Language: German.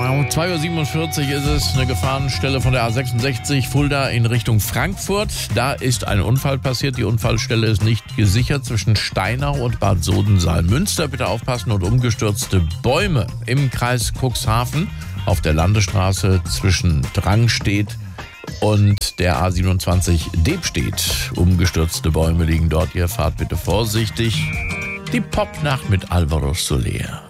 Um 2.47 Uhr ist es, eine Gefahrenstelle von der A66 Fulda in Richtung Frankfurt. Da ist ein Unfall passiert. Die Unfallstelle ist nicht gesichert zwischen Steinau und Bad Sodensaal-Münster. Bitte aufpassen und umgestürzte Bäume im Kreis Cuxhaven auf der Landesstraße zwischen Drangstedt und der A27 Debstedt. Umgestürzte Bäume liegen dort. Ihr fahrt bitte vorsichtig. Die Popnacht mit Alvaro Soler.